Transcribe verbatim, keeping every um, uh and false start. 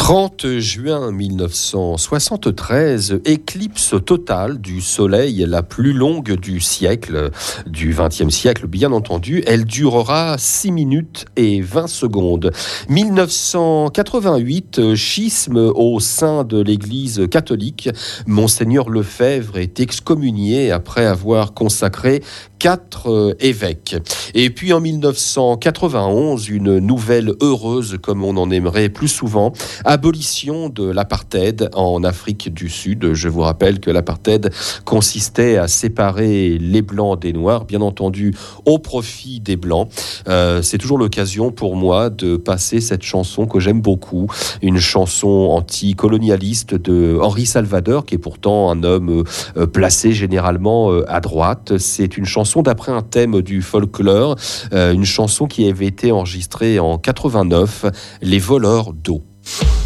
trente juin mille neuf cent soixante-treize, éclipse totale du soleil, la plus longue du siècle, du vingtième siècle bien entendu. Elle durera six minutes et vingt secondes. mille neuf cent quatre-vingt-huit, schisme au sein de l'Église catholique. Monseigneur Lefebvre est excommunié après avoir consacré quatre euh, évêques. Et puis en mille neuf cent quatre-vingt-onze, une nouvelle heureuse comme on en aimerait plus souvent, abolition de l'apartheid en Afrique du Sud. Je vous rappelle que l'apartheid consistait à séparer les Blancs des Noirs, bien entendu au profit des Blancs. Euh, c'est toujours l'occasion pour moi de passer cette chanson que j'aime beaucoup, une chanson anticolonialiste de Henri Salvador, qui est pourtant un homme euh, placé généralement euh, à droite. C'est une chanson d'après un thème du folklore, euh, une chanson qui avait été enregistrée en quatre-vingt-neuf, Les voleurs d'eau.